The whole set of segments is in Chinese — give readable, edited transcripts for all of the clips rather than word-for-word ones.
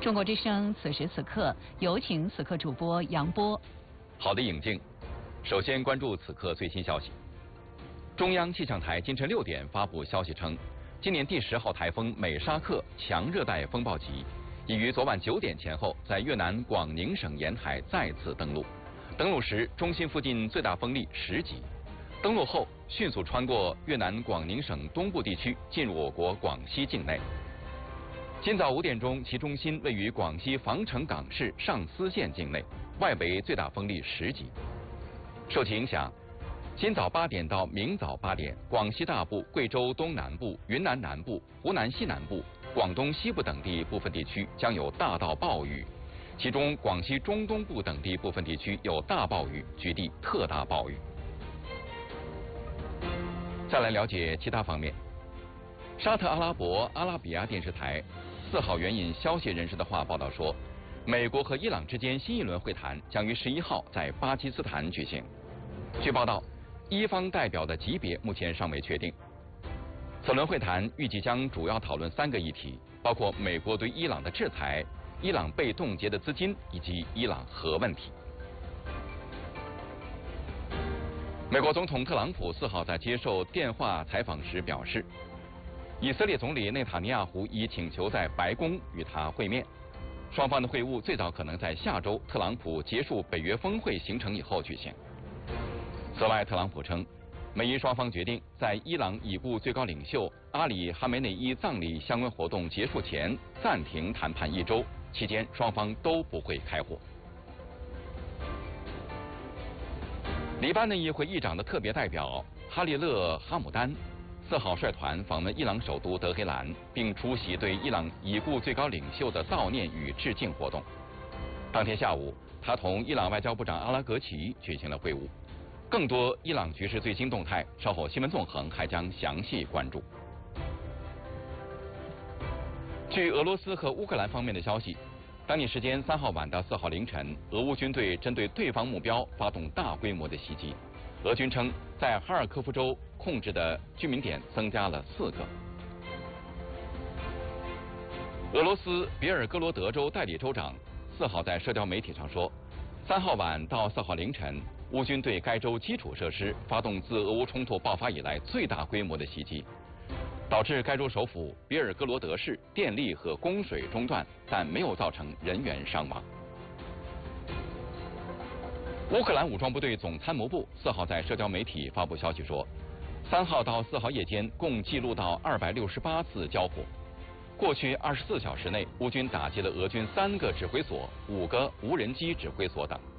中国之声此时此刻有请此刻主播杨波。 好的，尹静。首先关注此刻最新消息。中央气象台今晨6点发布消息称，今年第10号台风美沙克强热带风暴级已于昨晚9点前后在越南广宁省沿海再次登陆。登陆时，中心附近最大风力10级。登陆后，迅速穿过越南广宁省东部地区，进入我国广西境内。今早5点钟，其中心位于广西防城港市上思县境内，外围最大风力10级。受其影响，今早8点到明早8点，广西大部、贵州东南部、云南南部、湖南西南部、广东西部等地部分地区将有大到暴雨，其中广西中东部等地部分地区有大暴雨，局地特大暴雨。再来了解其他方面。沙特阿拉伯阿拉比亚电视台4号援引消息人士的话报道说，美国和伊朗之间新一轮会谈将于11号在巴基斯坦举行。据报道，伊方代表的级别目前尚未确定。此轮会谈预计将主要讨论3个议题，包括美国对伊朗的制裁、伊朗被冻结的资金以及伊朗核问题。美国总统特朗普4号在接受电话采访时表示，以色列总理内塔尼亚胡已请求在白宫与他会面，双方的会晤最早可能在下周特朗普结束北约峰会行程以后举行。此外，特朗普称，美伊双方决定在伊朗已故最高领袖阿里·哈梅内伊葬礼相关活动结束前暂停谈判1周，期间双方都不会开火。黎巴嫩议会议长的特别代表哈利勒·哈姆丹4号率团访问伊朗首都德黑兰，并出席对伊朗已故最高领袖的悼念与致敬活动。当天下午，他同伊朗外交部长阿拉格齐举行了会晤。更多伊朗局势最新动态，稍后新闻纵横还将详细关注。据俄罗斯和乌克兰方面的消息，当地时间3号晚到4号凌晨，俄乌军队针对对方目标发动大规模的袭击。俄军称，在哈尔科夫州控制的居民点增加了4个。俄罗斯别尔哥罗德州代理州长4号在社交媒体上说，3号晚到4号凌晨，乌军对该州基础设施发动自俄乌冲突爆发以来最大规模的袭击，导致该州首府别尔哥罗德市电力和供水中断，但没有造成人员伤亡。乌克兰武装部队总参谋部4号在社交媒体发布消息说，3号到4号夜间共记录到268次交火。过去24小时内，乌军打击了俄军3个指挥所、5个无人机指挥所等。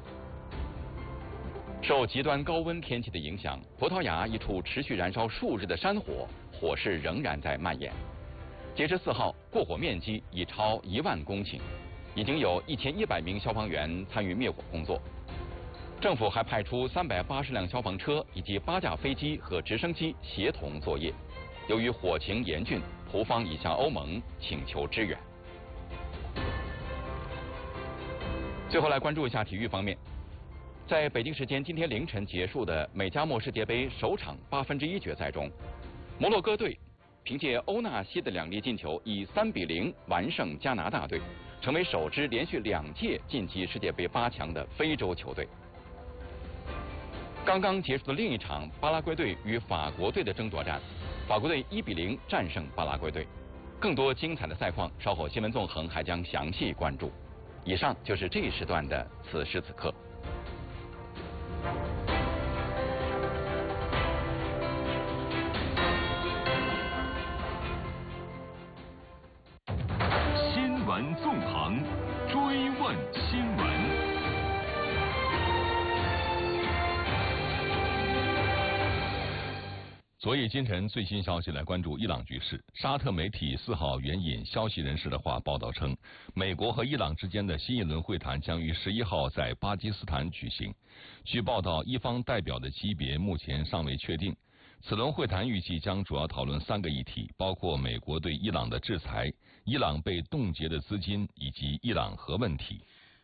受极端高温天气的影响，葡萄牙一处持续燃烧数日的山火，火势仍然在蔓延。截至4号，过火面积已超1万公顷，已经有1100名消防员参与灭火工作。政府还派出380辆消防车以及8架飞机和直升机协同作业。由于火情严峻，葡方已向欧盟请求支援。最后来关注一下体育方面。在北京时间今天凌晨结束的美加墨世界杯首场1/8决赛中，摩洛哥队凭借欧纳西的2粒进球，以3-0完胜加拿大队，成为首支连续2届晋级世界杯8强的非洲球队。刚刚结束的另一场巴拉圭队与法国队的争夺战，法国队1-0战胜巴拉圭队。更多精彩的赛况，稍后新闻纵横还将详细关注。以上就是这一时段的此时此刻。 新闻纵横，追问新闻。 昨夜今晨最新消息来关注伊朗局势。沙特媒体4号援引消息人士的话报道称，美国和伊朗之间的新一轮会谈将于11号在巴基斯坦举行。据报道，伊方代表的级别目前尚未确定。此轮会谈预计将主要讨论3个议题，包括美国对伊朗的制裁、伊朗被冻结的资金以及伊朗核问题。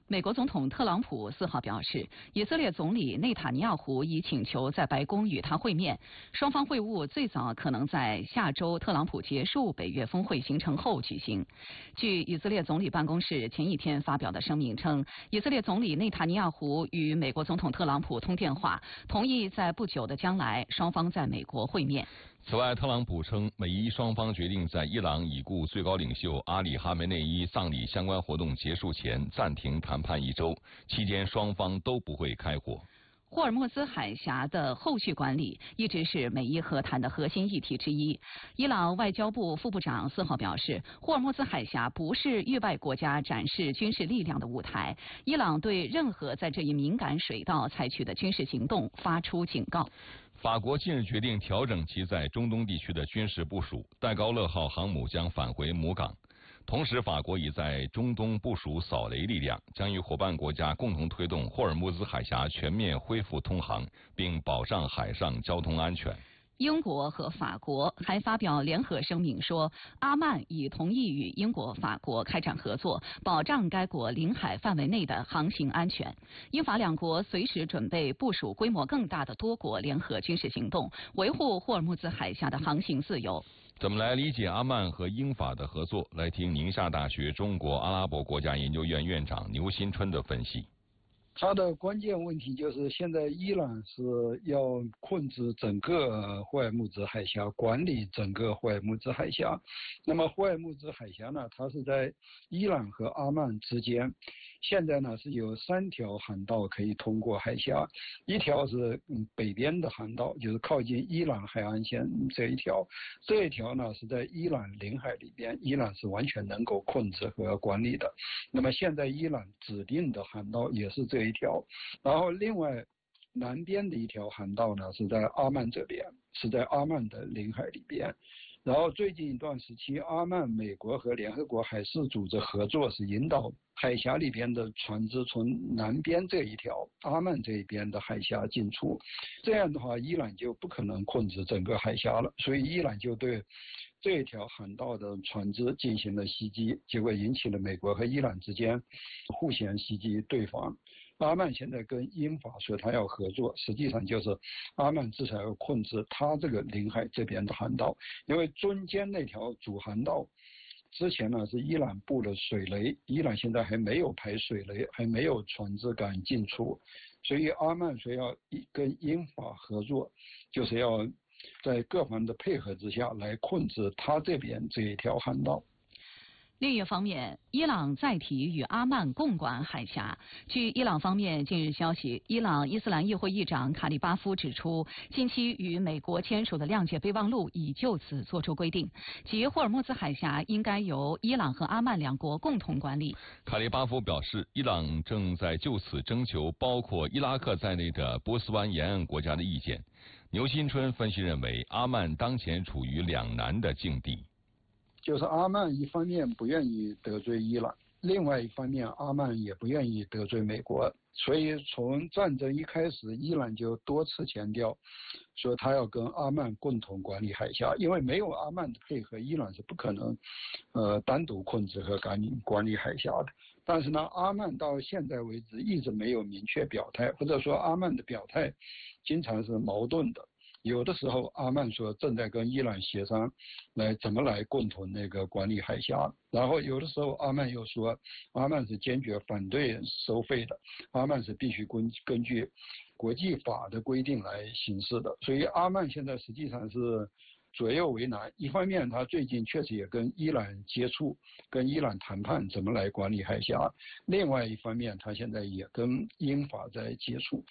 美国总统特朗普4号表示，以色列总理内塔尼亚胡已请求在白宫与他会面，双方会晤最早可能在下周特朗普结束北约峰会行程后举行。据以色列总理办公室前一天发表的声明称，以色列总理内塔尼亚胡与美国总统特朗普通电话，同意在不久的将来双方在美国会面。 此外，特朗普称，美伊双方决定在伊朗已故最高领袖阿里哈梅内伊葬礼相关活动结束前暂停谈判1周，期间双方都不会开火。 霍尔木兹海峡的后续管理一直是美伊和谈的核心议题之一。伊朗外交部副部长4号表示，霍尔木兹海峡不是域外国家展示军事力量的舞台，伊朗对任何在这一敏感水道采取的军事行动发出警告。 法国近日决定调整其在中东地区的军事部署，戴高乐号航母将返回母港。同时，法国已在中东部署扫雷力量，将与伙伴国家共同推动霍尔木兹海峡全面恢复通航，并保障海上交通安全。 英国和法国还发表联合声明说，阿曼已同意与英国、法国开展合作，保障该国领海范围内的航行安全。英法两国随时准备部署规模更大的多国联合军事行动，维护霍尔木兹海峡的航行自由。 怎么来理解阿曼和英法的合作？来听宁夏大学中国阿拉伯国家研究院院长牛新春的分析。 它的关键问题就是现在伊朗是要控制整个霍尔木兹海峡，管理整个霍尔木兹海峡。那么霍尔木兹海峡呢，它是在伊朗和阿曼之间，现在呢是有3条航道可以通过海峡，一条是北边的航道，就是靠近伊朗海岸线这一条，这一条呢是在伊朗领海里边，伊朗是完全能够控制和管理的。那么现在伊朗指定的航道也是这一条，然后另外南边的一条航道呢是在阿曼这边，是在阿曼的领海里边。然后最近一段时期，阿曼、美国和联合国海事组织合作，是引导海峡里边的船只从南边这一条阿曼这一边的海峡进出。这样的话，伊朗就不可能控制整个海峡了，所以伊朗就对这一条航道的船只进行了袭击，结果引起了美国和伊朗之间互相袭击对方。阿曼现在跟英法说他要合作，实际上就是阿曼至少要控制他这个领海这边的航道，因为中间那条主航道之前呢是伊朗布的水雷，伊朗现在还没有排水雷，还没有船只敢进出，所以阿曼说要跟英法合作，就是要在各方的配合之下来控制他这边这一条航道。 另一方面，伊朗再提与阿曼共管海峡。据伊朗方面近日消息，伊朗伊斯兰议会议长卡里巴夫指出，近期与美国签署的谅解备忘录已就此作出规定，即霍尔木兹海峡应该由伊朗和阿曼两国共同管理。 卡里巴夫表示，伊朗正在就此征求包括伊拉克在内的波斯湾沿岸国家的意见。牛新春分析认为，阿曼当前处于两难的境地。 就是阿曼一方面不愿意得罪伊朗，另外一方面阿曼也不愿意得罪美国，所以从战争一开始，伊朗就多次强调说他要跟阿曼共同管理海峡，因为没有阿曼的配合，伊朗是不可能单独控制和管理海峡的。但是呢，阿曼到现在为止一直没有明确表态，或者说阿曼的表态经常是矛盾的。有的时候阿曼说正在跟伊朗协商来怎么来共同管理海峡，然后有的时候阿曼又说阿曼是坚决反对收费的，阿曼是必须根据国际法的规定来行事的，所以阿曼现在实际上是左右为难。一方面他最近确实也跟伊朗接触，跟伊朗谈判怎么来管理海峡，另外一方面他现在也跟英法在接触。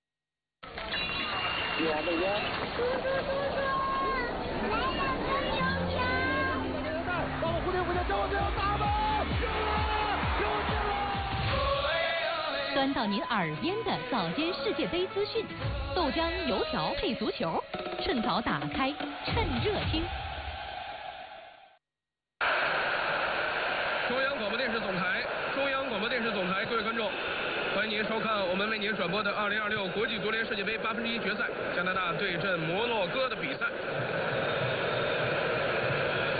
端到您耳边的早间世界杯资讯，豆浆油条配足球，趁早打开，趁热听。 中央广播电视总台，各位观众。欢迎您收看我们为您转播的2026国际足联世界杯1/8决赛，加拿大对阵摩洛哥的比赛。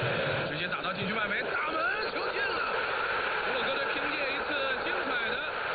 直接打到禁区外围，大门球进了！摩洛哥队凭借一次精彩的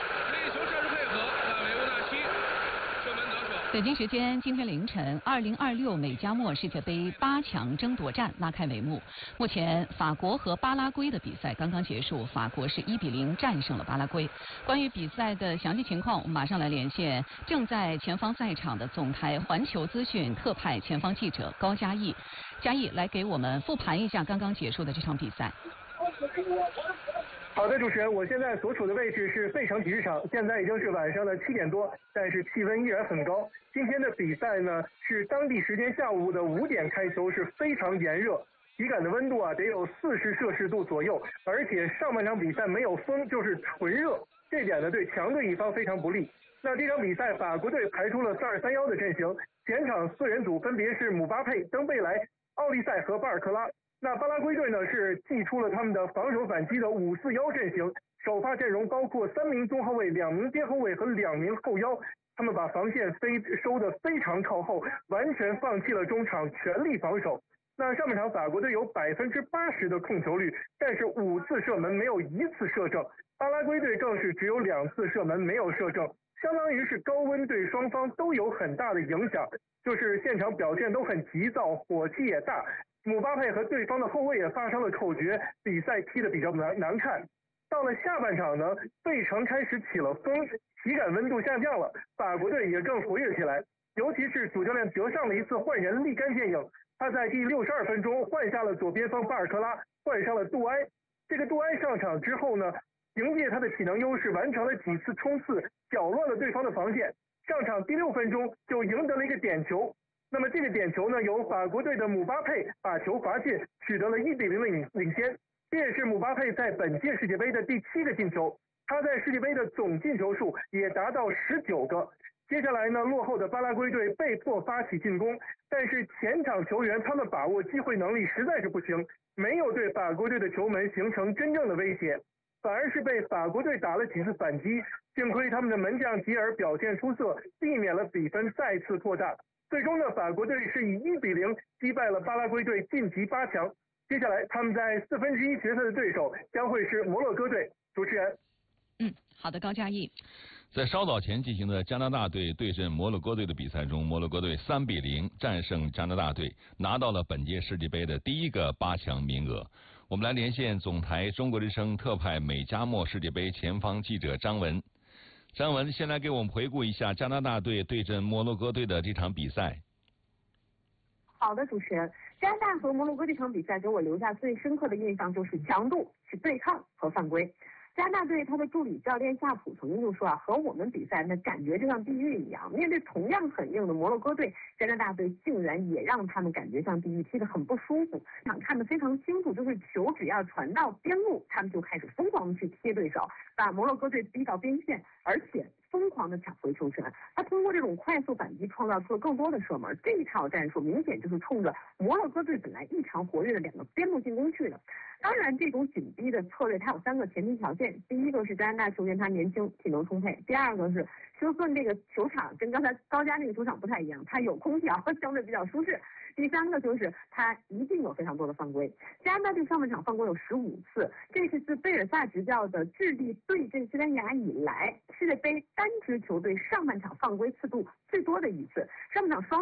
北京时间今天凌晨，2026美加墨世界杯8强争夺战拉开帷幕。目前，法国和巴拉圭的比赛刚刚结束，法国是1比0战胜了巴拉圭。关于比赛的详细情况，我们马上来连线正在前方赛场的总台环球资讯特派前方记者高嘉毅。嘉毅来给我们复盘一下刚刚结束的这场比赛。 好的，主持人，我现在所处的位置是费城体育场，现在已经是晚上的7点多，但是气温依然很高。今天的比赛呢是当地时间下午的5点开球，是非常炎热，体感的温度得有40摄氏度左右，而且上半场比赛没有风，就是纯热，这点呢对强队一方非常不利。那这场比赛法国队排出了4-2-3-1的阵型，前场4人组分别是姆巴佩、登贝莱、奥利塞和巴尔克拉。那巴拉圭队呢是祭出了他们的防守反击的5-4-1阵型，首发阵容包括3名中后卫、2名边后卫和2名后腰，他们把防线收得非常靠后，完全放弃了中场，全力防守。那上半场法国队有80%的控球率，但是5次射门没有1次射正，巴拉圭队更是只有2次射门没有射正，相当于是高温对双方都有很大的影响，就是现场表现都很急躁，火气也大。姆巴佩和对方的后卫也发生了口角，比赛踢得比较难看。到了下半场呢，费城开始起了风，体感温度下降了，法国队也更活跃起来。尤其是主教练德尚的一次换人立竿见影，他在第62分钟换下了左边锋巴尔克拉，换上了杜埃。这个杜埃上场之后呢，凭借他的体能优势，完成了几次冲刺，搅乱了对方的防线。上场第6分钟就赢得了一个点球。那么这个点球呢，由法国队的姆巴佩把球罚进，取得了1比0的领先。这也是姆巴佩在本届世界杯的第7个进球，他在世界杯的总进球数也达到19个。接下来呢，落后的巴拉圭队被迫发起进攻，但是前场球员他们把握机会能力实在是不行，没有对法国队的球门形成真正的威胁，反而是被法国队打了几次反击。幸亏他们的门将吉尔表现出色，避免了比分再次扩大。最终呢，法国队是以1比0击败了巴拉圭队，晋级8强。接下来他们在1/4决赛的对手将会是摩洛哥队。主持人， 好的，高嘉毅。 在稍早前进行的加拿大队对阵摩洛哥队的比赛中，摩洛哥队3比0战胜加拿大队，拿到了本届世界杯的第1个8强名额。我们来连线总台中国之声特派美加墨世界杯前方记者张文。张文，先来给我们回顾一下加拿大队对阵摩洛哥队的这场比赛。 好的，主持人，加拿大和摩洛哥这场比赛给我留下最深刻的印象就是强度、是对抗和犯规。加拿大队他的助理教练夏普曾经就说和我们比赛那感觉就像地狱一样。面对同样很硬的摩洛哥队，加拿大队竟然也让他们感觉像地狱，踢得很不舒服。想看得非常清楚，就是球只要传到边路，他们就开始疯狂的去贴对手，把摩洛哥队逼到边线，而且疯狂的抢回球权。他通过这种快速反击创造出了更多的射门。这一套战术明显就是冲着摩洛哥队本来异常活跃的2个边路进攻去的。当然，这种紧逼的策略它有3个前提条件。第一个是加拿大球员他年轻，体能充沛；第二个是休斯顿这个球场跟刚才高加那个球场不太一样，它有空调，相对比较舒适；第3个就是它一定有非常多的犯规。加拿大队上半场犯规有15次，这是自贝尔萨执教的智利对阵西班牙以来世界杯单支球队上半场犯规次数最多的一次。上半场双